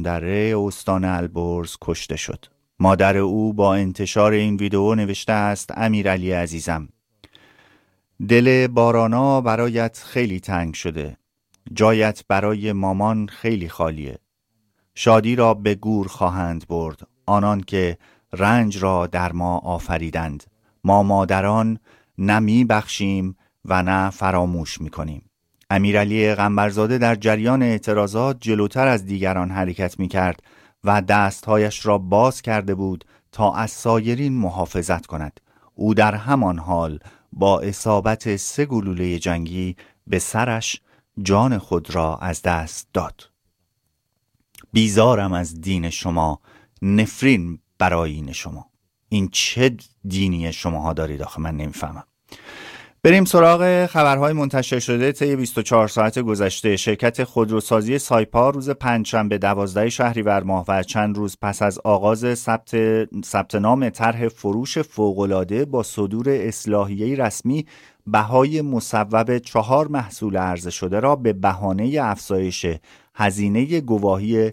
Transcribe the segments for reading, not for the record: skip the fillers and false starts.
دره استان البرز کشته شد. مادر او با انتشار این ویدیو نوشته است: امیرعلی عزیزم، دل بارانا برایت خیلی تنگ شده. جایت برای مامان خیلی خالیه. شادی را به گور خواهند برد آنان که رنج را در ما آفریدند. ما مادران نه می بخشیم و نه فراموش می کنیم. امیرعلی قنبرزاده در جریان اعتراضات جلوتر از دیگران حرکت می کرد و دستهایش را باز کرده بود تا از سایرین محافظت کند. او در همان حال با اصابت 3 گلوله جنگی به سرش جان خود را از دست داد. بیزارم از دین شما، نفرین برآیین شما. این چه دینی شماها دارید آخه؟ من نمیفهمم. بریم سراغ خبرهای منتشر شده طی 24 ساعت گذشته. شرکت خودروسازی سایپا روز پنجشنبه 12 شهریور ماه و چند روز پس از آغاز ثبت نام طرح فروش فوق‌العاده با صدور اصلاحیه رسمی، بهای مصوب 4 محصول عرضه شده را به بهانه افزایش هزینه گواهی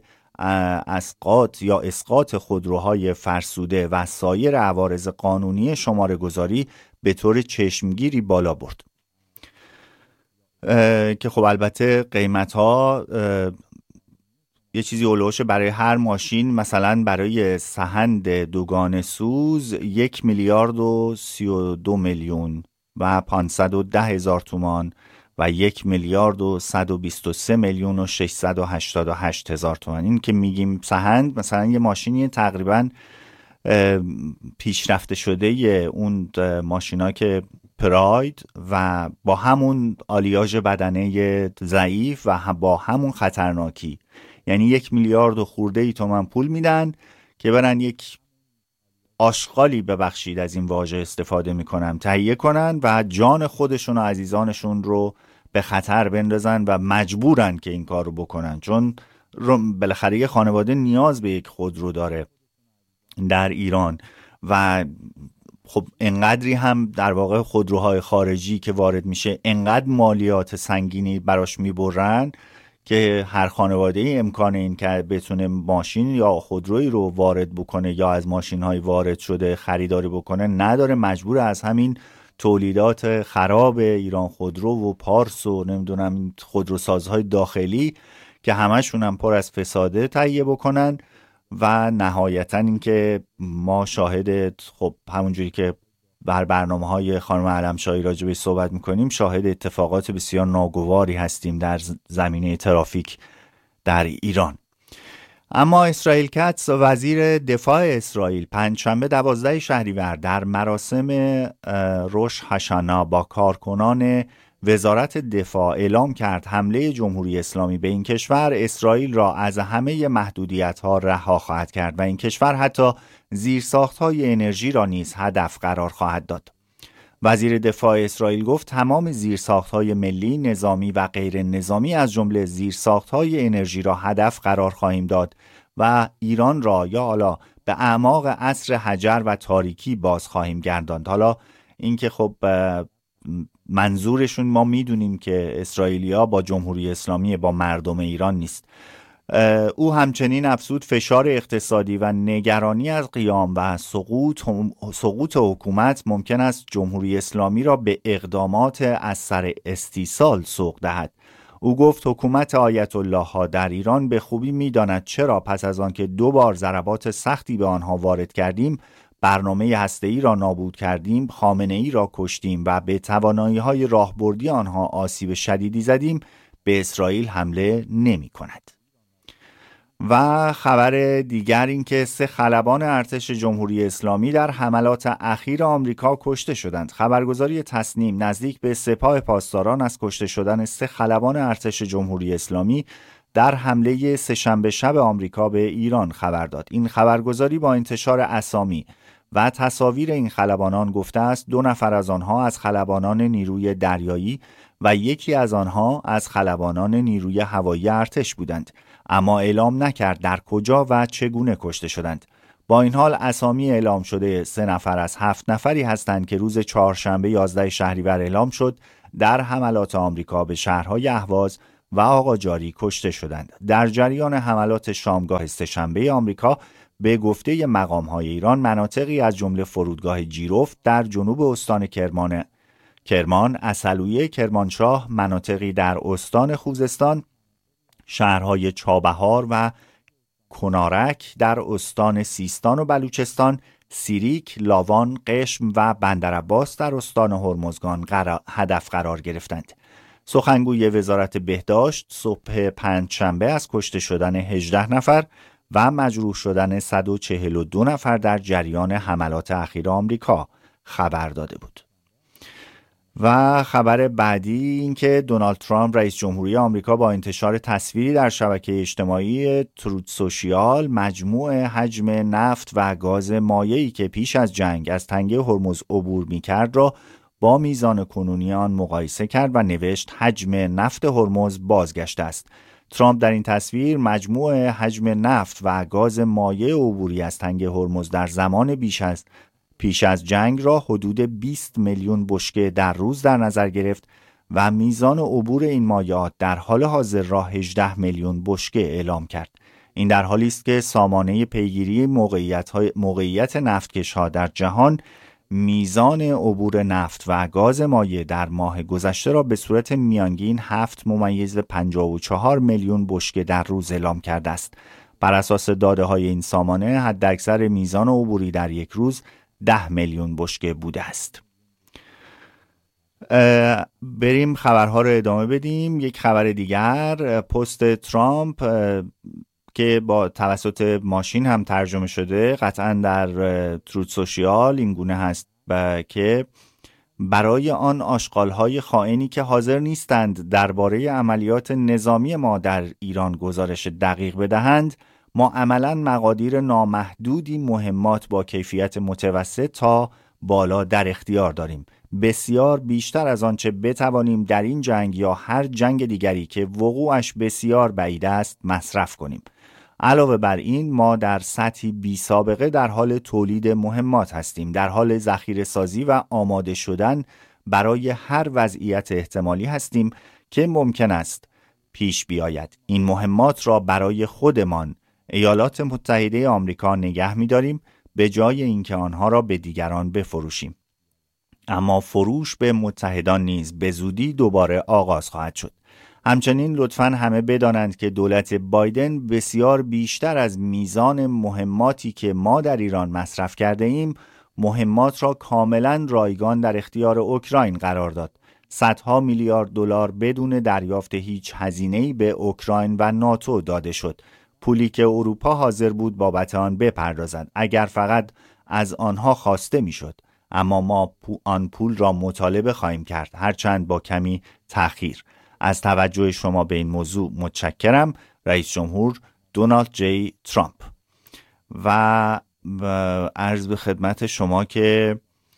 اسقاط خودروهای فرسوده و سایر عوارض قانونی شماره گذاری به طور چشمگیری بالا برد. که خب البته قیمت ها یه چیزی اولوش برای هر ماشین، مثلا برای سهند دوگانه سوز 1,032,000,000 و 510,000 تومان و 1,123,688,000 تومان. این که میگیم سهند، مثلا یه ماشینی تقریبا پیشرفته شده اون ماشینا که پراید و با همون آلیاژ بدنه ضعیف و با همون خطرناکی، یعنی 1 میلیارد خورده تومان پول میدن که برن یک آشغالی، ببخشید از این واژه استفاده میکنم، تهیه کنن و جان خودشون و عزیزانشون رو به خطر بندازن و مجبورن که این کار رو بکنن، چون بالاخره یه خانواده نیاز به یک خودرو داره در ایران. و خب انقدری هم در واقع خودروهای خارجی که وارد میشه انقدر مالیات سنگینی براش میبرن که هر خانواده امکان این که بتونه ماشین یا خودرویی رو وارد بکنه یا از ماشین‌های وارد شده خریداری بکنه نداره، مجبور از همین تولیدات خراب ایران خودرو و پارس و نمیدونم خودروسازهای داخلی که همشون هم پر از فساده تهیه بکنن. و نهایتا اینکه ما شاهد، خب همونجوری که بر برنامه‌های خانم علمشاهی راجع بهش صحبت می‌کنیم، شاهد اتفاقات بسیار ناگواری هستیم در زمینه ترافیک در ایران. اما اسرائیل کتس، وزیر دفاع اسرائیل، پنجشنبه 12 شهریور در مراسم روش هاشانا با کارکنان وزارت دفاع اعلام کرد حمله جمهوری اسلامی به این کشور اسرائیل را از همه محدودیت‌ها رها خواهد کرد و این کشور حتی زیرساخت‌های انرژی را نیز هدف قرار خواهد داد. وزیر دفاع اسرائیل گفت تمام زیرساخت‌های ملی، نظامی و غیر نظامی از جمله زیرساخت‌های انرژی را هدف قرار خواهیم داد و ایران را یا حالا به اعماق عصر حجر و تاریکی باز خواهیم گرداند. حالا اینکه خب منظورشون ما میدونیم که اسرائیلیا با جمهوری اسلامی، با مردم ایران نیست. او همچنین افزود فشار اقتصادی و نگرانی از قیام و سقوط حکومت ممکن است جمهوری اسلامی را به اقدامات از سر استیصال سوق دهد. او گفت حکومت آیت الله ها در ایران به خوبی میداند چرا پس از آن که 2 بار ضربات سختی به آنها وارد کردیم، برنامه هسته‌ای را نابود کردیم، خامنه‌ای را کشتیم و به توانایی‌های راهبردی آنها آسیب شدیدی زدیم، به اسرائیل حمله نمی‌کند. و خبر دیگر این که 3 خلبان ارتش جمهوری اسلامی در حملات اخیر آمریکا کشته شدند. خبرگزاری تسنیم نزدیک به سپاه پاسداران از کشته شدن 3 خلبان ارتش جمهوری اسلامی در حمله سه‌شنبه شب آمریکا به ایران خبر داد. این خبرگزاری با انتشار اسامی و تصاویر این خلبانان گفته است 2 نفر از آنها از خلبانان نیروی دریایی و یکی از آنها از خلبانان نیروی هوایی ارتش بودند، اما اعلام نکرد در کجا و چگونه کشته شدند. با این حال اسامی اعلام شده 3 نفر از 7 نفری هستند که روز چهارشنبه 11 شهریور اعلام شد در حملات آمریکا به شهرهای اهواز و آقاجاری کشته شدند. در جریان حملات شامگاه سه‌شنبه آمریکا به گفته مقام‌های ایران، مناطقی از جمله فرودگاه جیرفت در جنوب استان کرمان، عسلویه کرمانشاه، مناطقی در استان خوزستان، شهرهای چابهار و کنارک در استان سیستان و بلوچستان، سیریک، لاوان، قشم و بندرعباس در استان هرمزگان هدف قرار گرفتند. سخنگوی وزارت بهداشت صبح پنجشنبه از کشته شدن 18 نفر و مجروح شدن 142 نفر در جریان حملات اخیر آمریکا خبر داده بود. و خبر بعدی این که دونالد ترامپ رئیس جمهوری آمریکا با انتشار تصویری در شبکه اجتماعی تروت سوشیال مجموع حجم نفت و گاز مایعی که پیش از جنگ از تنگه هرمز عبور می‌کرد را با میزان کنونی آن مقایسه کرد و نوشت حجم نفت هرمز بازگشته است. ترامپ در این تصویر مجموع حجم نفت و گاز مایع عبوری از تنگه هرمز در زمان پیش از جنگ را حدود 20 میلیون بشکه در روز در نظر گرفت و میزان عبور این مایعات در حال حاضر را 18 میلیون بشکه اعلام کرد. این در حالی است که سامانه پیگیری موقعیت نفتکش‌ها در جهان میزان عبور نفت و گاز مایع در ماه گذشته را به صورت میانگین 7.54 میلیون بشکه در روز اعلام کرده است. بر اساس داده‌های این سامانه حداکثر میزان عبوری در یک روز 10 میلیون بشکه بوده است. بریم خبرها رو ادامه بدیم. یک خبر دیگر، پست ترامپ که با توسط ماشین هم ترجمه شده، قطعا در تروت سوشیال این گونه هست که برای آن آشغال‌های خائنی که حاضر نیستند درباره عملیات نظامی ما در ایران گزارش دقیق بدهند، ما عملاً مقادیر نامحدودی مهمات با کیفیت متوسط تا بالا در اختیار داریم، بسیار بیشتر از آنچه بتوانیم در این جنگ یا هر جنگ دیگری که وقوعش بسیار بعید است مصرف کنیم. علاوه بر این، ما در سطحی بی سابقه در حال تولید مهمات هستیم، در حال ذخیره سازی و آماده شدن برای هر وضعیت احتمالی هستیم که ممکن است پیش بیاید. این مهمات را برای خودمان، ایالات متحده آمریکا، نگه می‌داریم به جای اینکه آنها را به دیگران بفروشیم. اما فروش به متحدان نیز به زودی دوباره آغاز خواهد شد. همچنین لطفاً همه بدانند که دولت بایدن بسیار بیشتر از میزان مهماتی که ما در ایران مصرف کرده ایم، مهمات را کاملاً رایگان در اختیار اوکراین قرار داد. صدها میلیارد دلار بدون دریافت هیچ هزینه‌ای به اوکراین و ناتو داده شد. پولی که اروپا حاضر بود بابت آن بپردازد اگر فقط از آنها خواسته میشد. اما ما آن پول را مطالبه خواهیم کرد، هرچند با کمی تأخیر. از توجه شما به این موضوع متشکرم. رئیس جمهور دونالد جی ترامپ. و عرض به خدمت شما که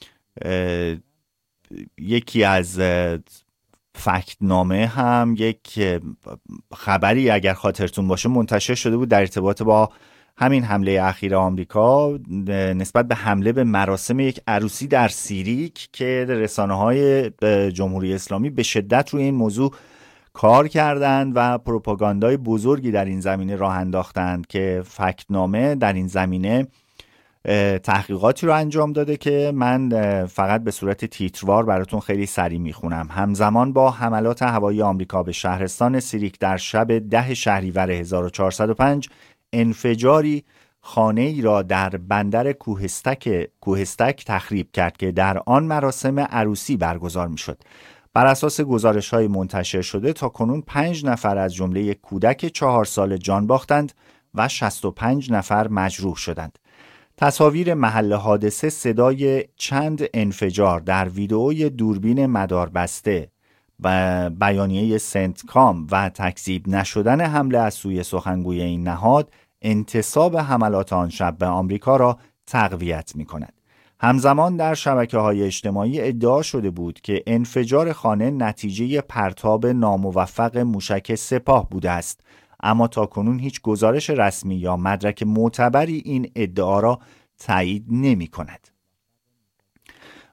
یکی از فکت نامه هم یک خبری اگر خاطرتون باشه منتشر شده بود در ارتباط با همین حمله اخیر آمریکا نسبت به حمله به مراسم یک عروسی در سیریک که رسانه‌های جمهوری اسلامی به شدت روی این موضوع کار کردند و پروپاگاندای بزرگی در این زمینه راه انداختند که فکت نامه در این زمینه تحقیقاتی رو انجام داده که من فقط به صورت تیتروار براتون خیلی سریع میخونم. همزمان با حملات هوایی آمریکا به شهرستان سیریک در شب 10 شهریور 1405 انفجاری خانه ای را در بندر کوهستک تخریب کرد که در آن مراسم عروسی برگزار میشد. بر اساس گزارش‌های منتشر شده تا کنون 5 نفر از جمله یک کودک 4 ساله جان باختند و 65 نفر مجروح شدند. تصاویر محل حادثه، صدای چند انفجار در ویدئوی دوربین مداربسته و بیانیه سنتکام و تکذیب نشدن حمله از سوی سخنگوی این نهاد انتصاب حملات آن شب به آمریکا را تقویت می‌کند. همزمان در شبکه‌های اجتماعی ادعا شده بود که انفجار خانه نتیجه پرتاب ناموفق موشک سپاه بوده است، اما تاکنون هیچ گزارش رسمی یا مدرک معتبری این ادعا را تایید نمی‌کند.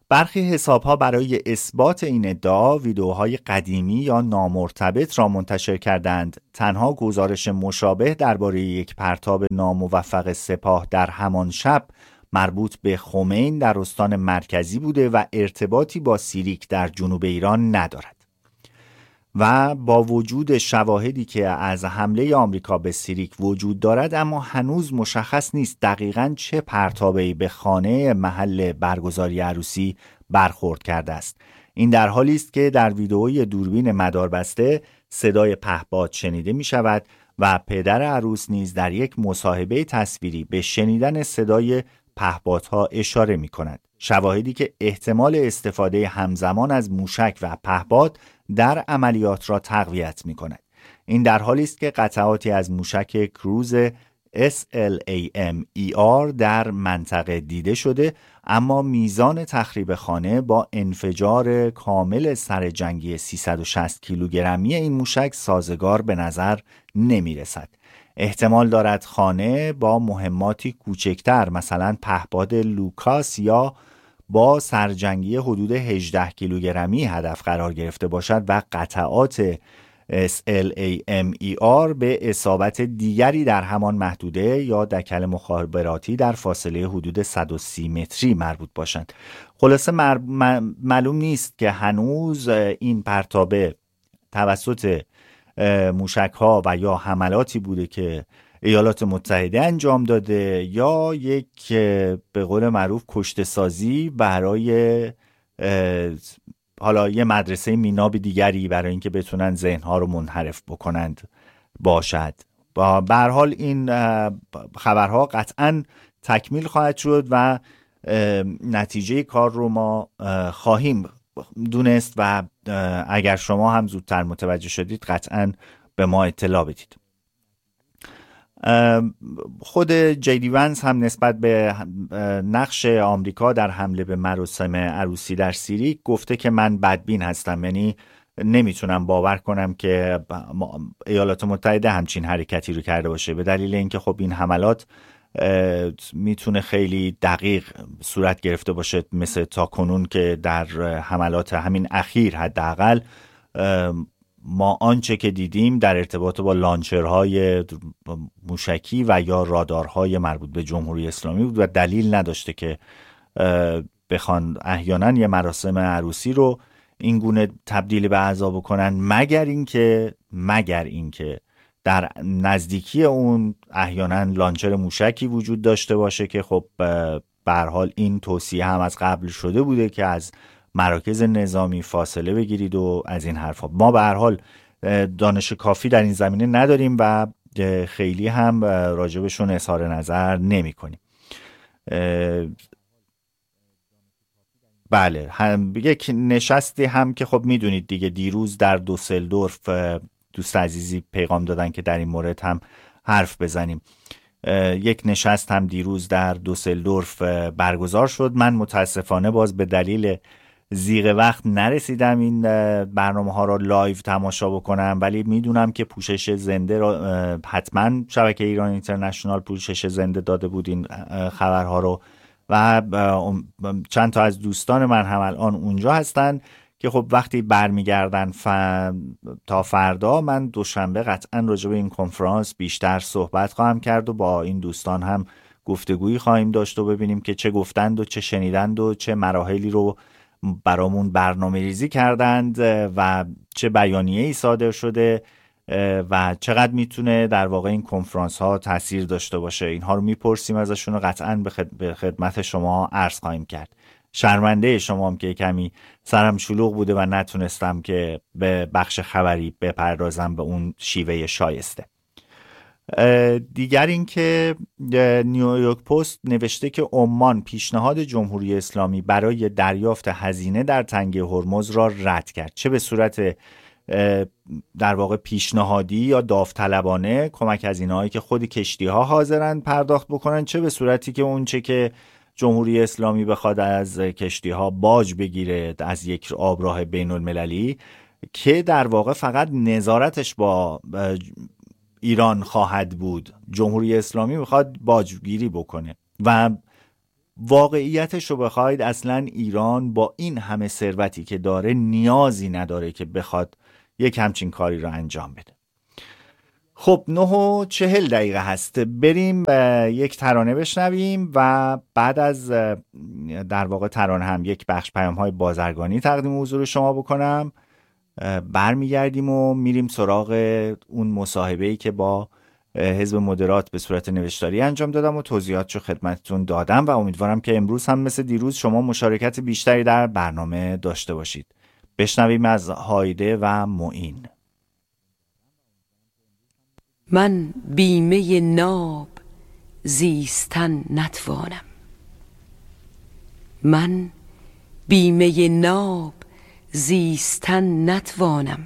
برخی حساب‌ها برای اثبات این ادعا ویدئوهای قدیمی یا نامرتبط را منتشر کردند. تنها گزارش مشابه درباره یک پرتاب ناموفق سپاه در همان شب مربوط به خمین در استان مرکزی بوده و ارتباطی با سیریک در جنوب ایران ندارد. و با وجود شواهدی که از حمله آمریکا به سیریک وجود دارد، اما هنوز مشخص نیست دقیقاً چه پرتابه‌ای به خانه محل برگزاری عروسی برخورد کرده است. این در حالی است که در ویدئوی دوربین مداربسته صدای پهپاد شنیده می شود و پدر عروس نیز در یک مصاحبه تصویری به شنیدن صدای پهپادها اشاره می کند. شواهدی که احتمال استفاده همزمان از موشک و پهپاد در عملیات را تقویت می کند. این در حالی است که قطعاتی از موشک کروز SLAMER در منطقه دیده شده، اما میزان تخریب خانه با انفجار کامل سر جنگی 360 کیلوگرمی این موشک سازگار به نظر نمی رسد. احتمال دارد خانه با مهماتی کوچکتر، مثلا پهپاد لوکاس یا با سرجنگی حدود 18 کیلوگرمی هدف قرار گرفته باشد و قطعات SLAMER به اصابت دیگری در همان محدوده یا دکل مخابراتی در فاصله حدود 130 متری مربوط باشند. خلاصه معلوم نیست که هنوز این پرتابه توسط موشک‌ها و یا حملاتی بوده که ایالات متحده انجام داده یا یک به قول معروف کشته سازی برای حالا یه مدرسه میناب دیگری برای اینکه بتونن ذهنها رو منحرف بکنند باشد. با به هر حال این خبرها قطعاً تکمیل خواهد شد و نتیجه کار رو ما خواهیم دونست و اگر شما هم زودتر متوجه شدید قطعاً به ما اطلاع بدید. خود جیدی ونس هم نسبت به نقش آمریکا در حمله به مراسم عروسی در سیریک گفته که من بدبین هستم، یعنی نمیتونم باور کنم که ایالات متحده همچین حرکتی رو کرده باشه، به دلیل اینکه خب این حملات میتونه خیلی دقیق صورت گرفته باشه، مثل تا کنون که در حملات همین اخیر حداقل ما آنچه که دیدیم در ارتباط با لانچرهای موشکی و یا رادارهای مربوط به جمهوری اسلامی بود و دلیل نداشته که بخوان احیانا یه مراسم عروسی رو این گونه تبدیل به عزا بکنن، مگر اینکه در نزدیکی اون احیانا لانچر موشکی وجود داشته باشه که خب به هر حال این توصیه هم از قبل شده بوده که از مراکز نظامی فاصله بگیرید و از این حرفا. ما به هر حال دانش کافی در این زمینه نداریم و خیلی هم راجبشون اظهار نظر نمی کنیم. بله، یک نشستی هم که خب میدونید دیگه، دیروز در دوسلدورف دوست عزیزی پیغام دادن که در این مورد هم حرف بزنیم. یک نشست هم دیروز در دوسلدورف برگزار شد. من متاسفانه باز به دلیل زیغ وقت نرسیدم این برنامه ها را لایو تماشا بکنم، ولی میدونم که پوشش زنده را حتما شبکه ایران اینترنشنال پوشش زنده داده بود این خبرها رو و چند تا از دوستان من هم الان اونجا هستن که خب وقتی برمیگردن تا فردا من دوشنبه قطعا راجع به این کنفرانس بیشتر صحبت خواهم کرد و با این دوستان هم گفتگویی خواهیم داشت و ببینیم که چه گفتند و چه شنیدند و چه مراحلی رو برامون برنامه ریزی کردند و چه بیانیه‌ای صادر شده و چقدر میتونه در واقع این کنفرانس ها تاثیر داشته باشه. اینها رو میپرسیم ازشون و قطعا به خدمت شما عرض خواهیم کرد. شرمنده شما هم که کمی سرم شلوغ بوده و نتونستم که به بخش خبری بپردازم به اون شیوه شایسته. دیگر این که نیویورک پست نوشته که عمان پیشنهاد جمهوری اسلامی برای دریافت هزینه در تنگه هرمز را رد کرد، چه به صورت در واقع پیشنهادی یا داوطلبانه کمک هزینه هایی که خود کشتی ها حاضرن پرداخت بکنن، چه به صورتی که اون چه که جمهوری اسلامی بخواد از کشتی ها باج بگیره از یک آبراه بین المللی که در واقع فقط نظارتش با ایران خواهد بود. جمهوری اسلامی میخواد باجگیری بکنه و واقعیتش رو بخواید اصلا ایران با این همه ثروتی که داره نیازی نداره که بخواد یک همچین کاری رو انجام بده. خب 9:40 هست، بریم یک ترانه بشنویم و بعد از در واقع ترانه هم یک بخش پیام‌های بازرگانی تقدیم حضور شما بکنم، برمیگردیم و میریم سراغ اون مصاحبه‌ای که با حزب مدرات به صورت نوشتاری انجام دادم و توضیحاتشو خدمتتون دادم و امیدوارم که امروز هم مثل دیروز شما مشارکت بیشتری در برنامه داشته باشید. بشنویم از هایده و معین. من بیمه ناب زیستن نتوانم، من بیمه ناب زیستن نتوانم،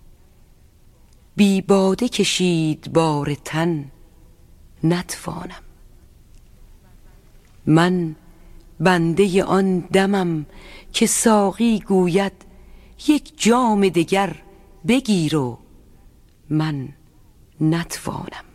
بی باده کشید بار تن نتوانم. من بنده آن دمم که ساقی گوید یک جام دگر بگیر و من نتوانم.